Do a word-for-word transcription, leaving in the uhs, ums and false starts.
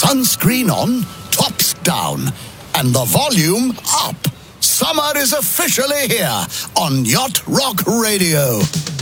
Sunscreen on, tops down, and the volume up. Summer is officially here on Yacht Rock Radio.